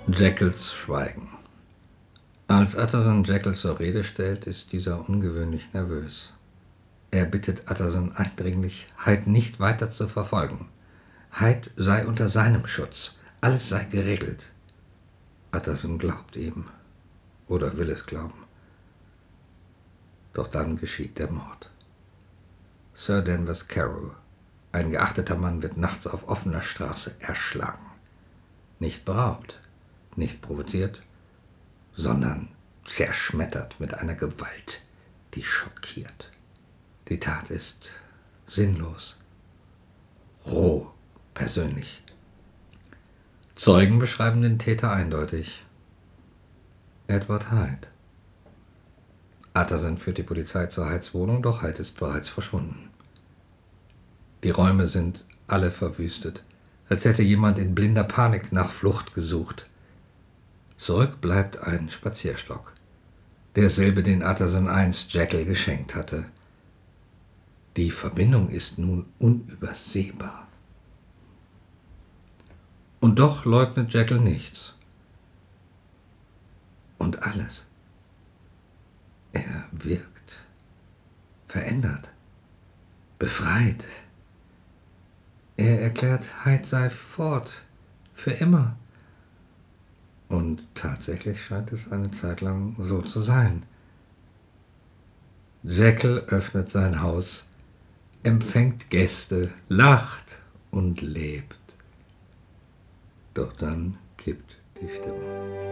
Jekylls Schweigen. Als Utterson Jekyll zur Rede stellt, ist dieser ungewöhnlich nervös. Er bittet Utterson eindringlich, Hyde nicht weiter zu verfolgen. Hyde sei unter seinem Schutz, alles sei geregelt. Utterson glaubt ihm, oder will es glauben. Doch dann geschieht der Mord. Sir Danvers Carew, ein geachteter Mann, wird nachts auf offener Straße erschlagen. Nicht beraubt, nicht provoziert, sondern zerschmettert mit einer Gewalt, die schockiert. Die Tat ist sinnlos, roh, persönlich. Zeugen beschreiben den Täter eindeutig. Edward Hyde. Utterson führt die Polizei zur Hydes Wohnung, doch Hyde ist bereits verschwunden. Die Räume sind alle verwüstet, als hätte jemand in blinder Panik nach Flucht gesucht. Zurück bleibt ein Spazierstock, derselbe, den Utterson einst Jekyll geschenkt hatte. Die Verbindung ist nun unübersehbar. Und doch leugnet Jekyll nichts. Und alles. Er wirkt, verändert, befreit. Er erklärt, Hyde sei fort, für immer. Und tatsächlich scheint es eine Zeit lang so zu sein. Jekyll öffnet sein Haus, empfängt Gäste, lacht und lebt. Doch dann kippt die Stimmung.